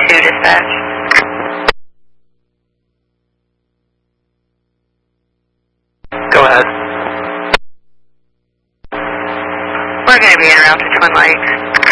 2 dispatch. Go ahead. We're going to be en route to Twin Lakes.